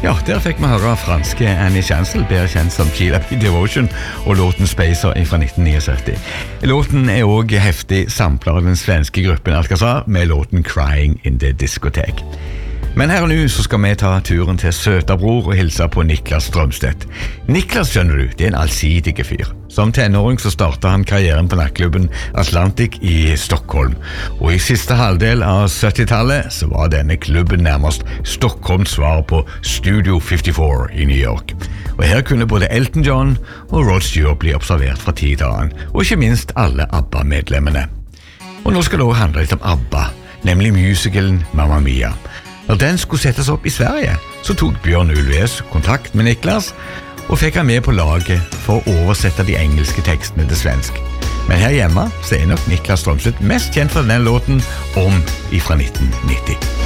Ja, der fikk vi høre franske Annie Chancel, bedre kjent som Sheila P. Devotion, og låten Spacer fra 1979. Låten også heftig sampler av den svenske gruppen Alcazar med låten Crying in the Discotheque. Men her og nå så skal vi ta turen til Søtabror og hilse på Niklas Strømstedt. Niklas, skjønner du, det en allsidige fyr. Som tenåring så startet han karrieren på nattklubben Atlantic i Stockholm, og i siste halvdel av 70-tallet så var denne klubben nærmest Stockholms svar på Studio 54 i New York. Og her kunne både Elton John og Rod Stewart bli observert fra tid til annen, og ikke minst alle ABBA-medlemmene. Og nå skal det også handle litt om ABBA, nemlig musicalen Mamma Mia. Når den skulle settes opp i Sverige, så tok Bjørn Ulvaeus kontakt med Niklas og fikk han med på laget for å oversette de engelske tekstene til svensk. Men her hjemme så nok Niklas Strømstedt mest kjent for denne låten Om ifra 1990.